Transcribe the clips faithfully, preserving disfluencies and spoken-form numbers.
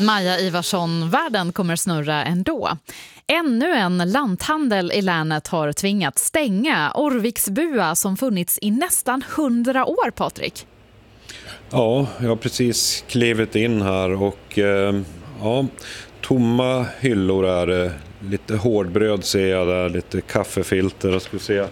Maja Ivarsson, världen kommer snurra ändå. Ännu en lanthandel i länet har tvingats stänga. Orviksbua som funnits i nästan hundra år, Patrik. Ja, jag har precis klivit in här och eh, ja, tomma hyllor är det. Lite hårdbröd ser jag där, lite kaffefilter. Jag skulle se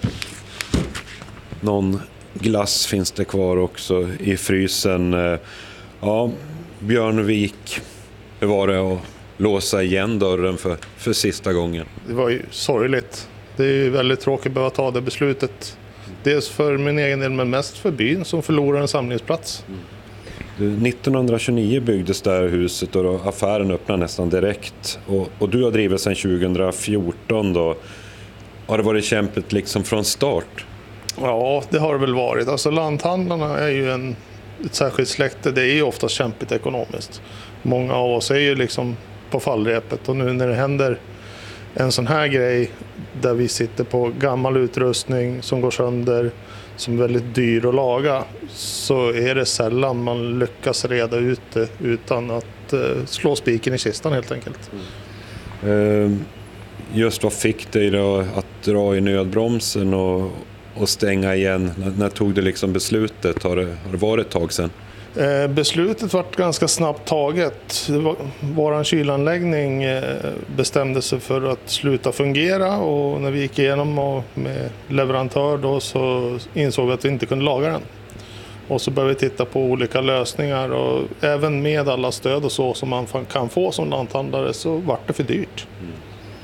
någon glass finns det kvar också i frysen. Ja, Björnvik, hur var det att låsa igen dörren för, för sista gången? Det var ju sorgligt. Det är ju väldigt tråkigt att behöva ta det beslutet. Dels för min egen del, men mest för byn som förlorar en samlingsplats. Mm. nittonhundratjugonio byggdes det här huset och då affären öppnade nästan direkt. Och, och du har drivit sedan tjugohundrafjorton då. Har det varit kämpigt liksom från start? Ja, det har det väl varit. Alltså lanthandlarna är ju en, ett särskilt släkte. Det är ju ofta kämpigt ekonomiskt. Många av oss är ju liksom på fallrepet. Och nu när det händer en sån här grej där vi sitter på gammal utrustning som går sönder, som är väldigt dyr att laga, så är det sällan man lyckas reda ut det utan att uh, slå spiken i kistan helt enkelt. Mm. Uh, just vad fick dig då att dra i nödbromsen och, och stänga igen? När, när tog du liksom beslutet? Har det, har det varit ett tag sedan? Eh, beslutet var ganska snabbt taget. Var, våran kylanläggning eh, bestämde sig för att sluta fungera, och när vi gick igenom och med leverantör då, så insåg vi att vi inte kunde laga den. Och så började vi titta på olika lösningar, och även med alla stöd och så som man kan få som lanthandlare så var det för dyrt. Mm.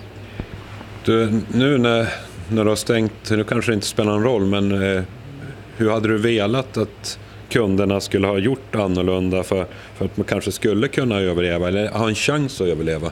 Du, nu när, när du har stängt, nu kanske det inte spelar någon roll, men eh, hur hade du velat att kunderna skulle ha gjort annorlunda för, för att man kanske skulle kunna överleva eller ha en chans att överleva?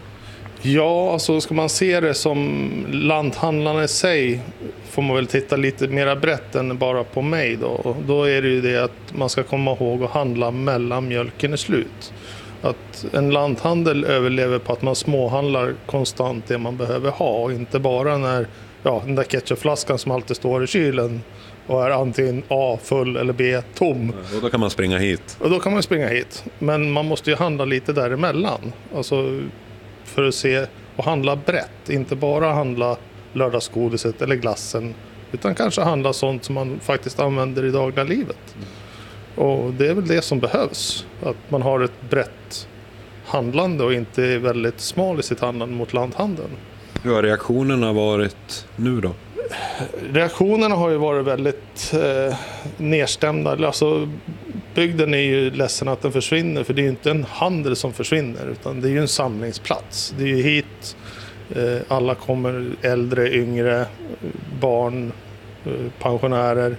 Ja, alltså ska man se det som lanthandlarna i sig får man väl titta lite mera brett än bara på mig då. Då är det ju det att man ska komma ihåg att handla mellan mjölken är slut. Att en lanthandel överlever på att man småhandlar konstant det man behöver ha, och inte bara när ja, den där ketchupflaskan som alltid står i kylen och är antingen A full eller B tom. Och då kan man springa hit. Och då kan man springa hit. Men man måste ju handla lite däremellan. Alltså för att se och handla brett. Inte bara handla lördagsgodiset eller glassen. Utan kanske handla sånt som man faktiskt använder i dagliga livet. Mm. Och det är väl det som behövs. Att man har ett brett handlande och inte är väldigt smal i sitt handlande mot lanthandeln. Hur har reaktionerna varit nu då? Reaktionerna har ju varit väldigt eh, nedstämda. Alltså, bygden är ju ledsen att den försvinner, för det är ju inte en handel som försvinner, utan det är ju en samlingsplats. Det är ju hit eh, alla kommer, äldre, yngre, barn, eh, pensionärer,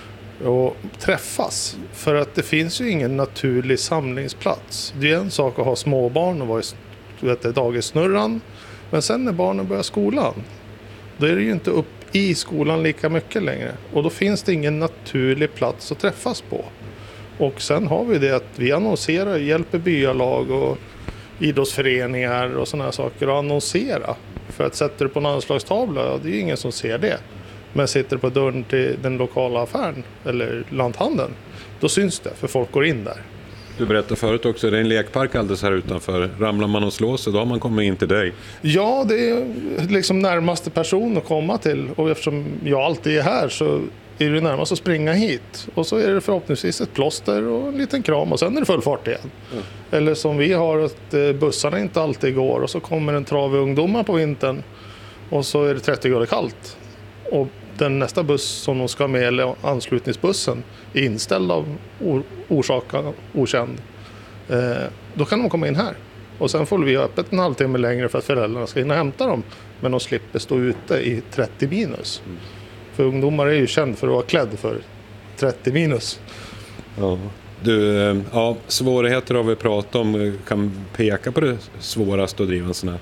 och träffas. För att det finns ju ingen naturlig samlingsplats. Det är en sak att ha småbarn och vara i vet, dagissnurran, men sen när barnen börjar skolan, då är det ju inte upp i skolan lika mycket längre. Och då finns det ingen naturlig plats att träffas på. Och sen har vi det att vi annonserar, hjälper byalag och idrottsföreningar och sådana här saker att annonsera. För att sätta det på en anslagstavla, ja, det är ju ingen som ser det. Men sitter på dörren till den lokala affären eller lanthandeln, då syns det, för folk går in där. Du berättade förut också, det är en lekpark alldeles här utanför. Ramlar man och slår sig, då har man kommit in till dig. Ja, det är liksom närmaste person att komma till. Och eftersom jag alltid är här så är det närmast att springa hit. Och så är det förhoppningsvis ett plåster och en liten kram, och sen är det full fart igen. Mm. Eller som vi har, att bussarna inte alltid går, och så kommer en trav ungdomar på vintern och så är det trettio grader kallt. Och den nästa buss som de ska med, eller anslutningsbussen, är inställd av or- orsaken okänd. Eh, då kan de komma in här. Och sen får vi öppet en halvtimme längre för att föräldrarna ska hinna hämta dem. Men de slipper stå ute i trettio minus. Mm. För ungdomar är ju känd för att vara klädd för trettio minus. Ja. Du, ja, svårigheter har vi pratat om. Kan peka på det svåraste att driva en sån här?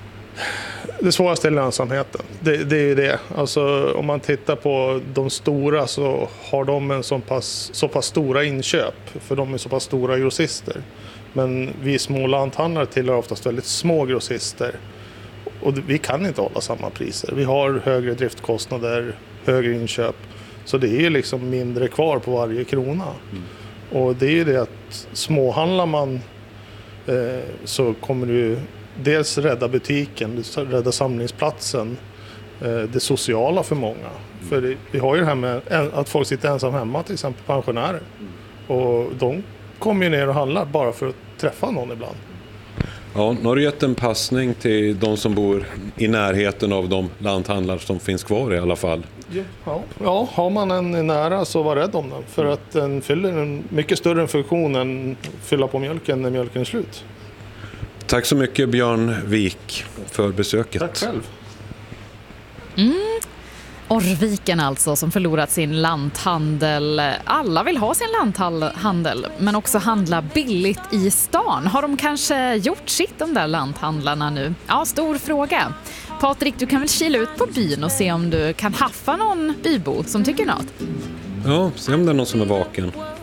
Det svåraste är lönsamheten. Det, det är ju det. Alltså, om man tittar på de stora så har de en så pass, så pass stora inköp. För de är så pass stora grossister. Men vi små lanthandlare tillhör oftast väldigt små grossister. Och vi kan inte hålla samma priser. Vi har högre driftkostnader, högre inköp. Så det är ju liksom mindre kvar på varje krona. Mm. Och det är ju det att småhandlar man eh, så kommer du dels rädda butiken, rädda samlingsplatsen, eh, det sociala för många. För det, vi har ju det här med att folk sitter ensam hemma, till exempel pensionärer. Och de kommer ju ner och handlar bara för att träffa någon ibland. Ja, nu har du gett en passning till de som bor i närheten av de lanthandlar som finns kvar i alla fall. Ja, ja, har man en nära så var rädd om den. För att den fyller en mycket större funktion än fylla på mjölken när mjölken är slut. Tack så mycket Björn Wik för besöket. Tack själv. Mm. Orrviken alltså, som förlorat sin lanthandel. Alla vill ha sin lanthandel, men också handla billigt i stan. Har de kanske gjort sitt, de där lanthandlarna nu? Ja, stor fråga. Patrik, du kan väl kila ut på byn och se om du kan haffa någon bybo som tycker något? Ja, se om det är någon som är vaken.